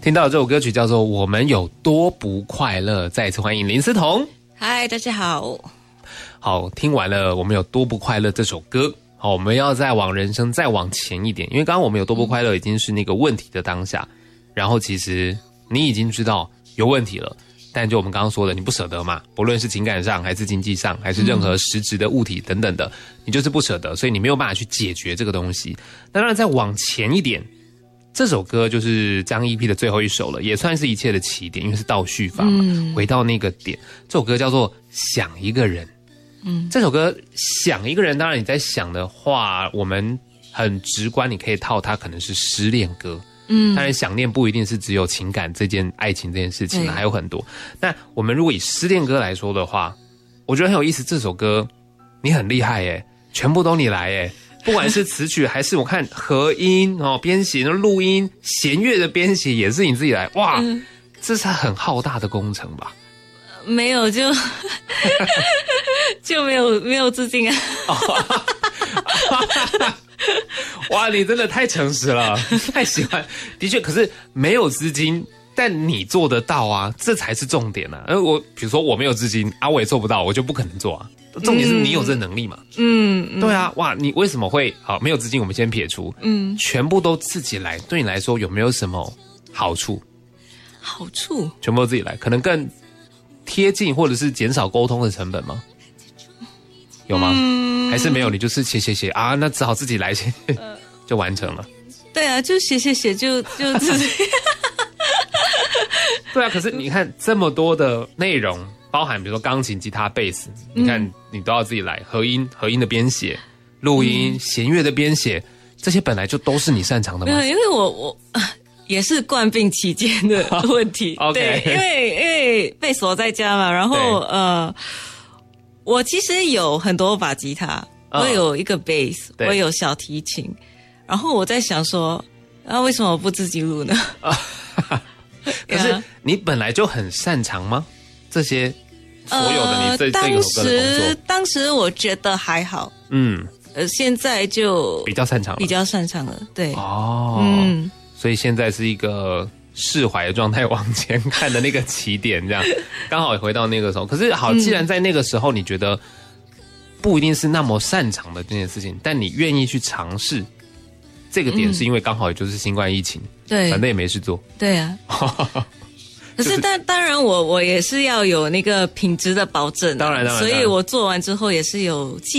听到这首歌曲叫做《我们有多不快乐》，再一次欢迎林思彤。 嗨，大家好。 好，听完了《我们有多不快乐》这首歌，好，我们要再往人生再往前一点，因为刚刚我们有多不快乐已经是那个问题的当下，然后其实你已经知道有问题了，但就我们刚刚说的，你不舍得嘛，不论是情感上还是经济上还是任何实质的物体等等的，你就是不舍得，所以你没有办法去解决这个东西。当然再往前一点，这首歌就是张 EP 的最后一首了，也算是一切的起点，因为是倒叙法嘛，回到那个点。这首歌叫做《想一个人》。这首歌想一个人，当然你在想的话，我们很直观，你可以套它可能是失恋歌。当然想念不一定是只有情感这件爱情这件事情，还有很多。那我们如果以失恋歌来说的话，我觉得很有意思。这首歌你很厉害耶，全部都你来耶，不管是词曲还是我看和音哦、编写、录音、弦乐的编写也是你自己来，哇，这是很浩大的工程吧？ 没有就就没有资金啊。 哇，你真的太诚实了，太喜欢。的确，可是没有资金，但你做得到啊，这才是重点啊。我比如说我没有资金啊，我也做不到，我就不可能做啊。重点是你有这能力嘛？对啊，哇，你为什么会好？没有资金，我们先撇除，全部都自己来，对你来说有没有什么好处？ 好处全部都自己来，可能更贴近或者是减少沟通的成本吗？有吗？还是没有？你就是写啊，那只好自己来写，就完成了。 对啊，就写就自己。 对啊，可是你看这么多的内容，包含比如说钢琴、吉他、贝斯，你看你都要自己来，和音的编写、录音、弦乐的编写，这些本来就都是你擅长的吗？ 没有，因为我也是冠病期间的问题。 OK， 对，因为被锁在家嘛，然后我其实有很多把吉他，我有一个贝斯，我有小提琴，然后我在想说，为什么不自己录呢？ 可是你本来就很擅长吗？这些所有的你这个工作， 当时我觉得还好，现在就比较擅长了，对， 所以现在是一个释怀的状态，往前看的那个起点，这样刚好也回到那个时候。可是好，既然在那个时候你觉得不一定是那么擅长的这件事情，但你愿意去尝试，这个点是因为刚好也就是新冠疫情，对，反正也没事做， 对啊。可是当然我也是要有那个品质的保证，当然，所以我做完之后也是有